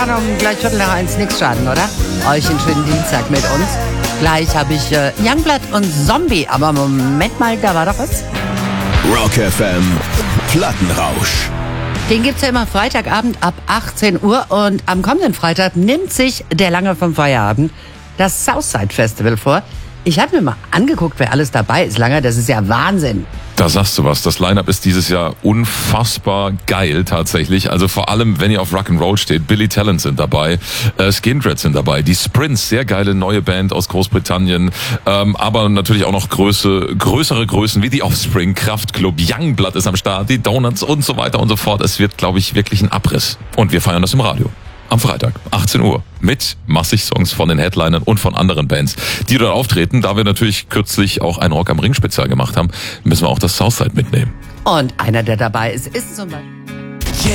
kann um gleich 1:15 nichts schaden, oder? Euch einen schönen Dienstag mit uns. Gleich habe ich Youngblood und Zombie. Aber Moment mal, da war doch was. Rock FM Plattenrausch. Den gibt's ja immer Freitagabend ab 18 Uhr. Und am kommenden Freitag nimmt sich der Lange vom Feierabend das Southside Festival vor. Ich habe mir mal angeguckt, wer alles dabei ist, Langer. Das ist ja Wahnsinn. Da sagst du was. Das Line-Up ist dieses Jahr unfassbar geil tatsächlich. Also vor allem, wenn ihr auf Rock'n'Roll steht. Billy Talent sind dabei, Skindred sind dabei, die Sprints, sehr geile neue Band aus Großbritannien, aber natürlich auch noch größere Größen wie die Offspring, Kraftklub, Youngblood ist am Start, die Donuts und so weiter und so fort. Es wird, glaube ich, wirklich ein Abriss. Und wir feiern das im Radio. Am Freitag, 18 Uhr, mit massig Songs von den Headlinern und von anderen Bands, die dort auftreten. Da wir natürlich kürzlich auch ein Rock am Ring Spezial gemacht haben, müssen wir auch das Southside mitnehmen. Und einer, der dabei ist zum Beispiel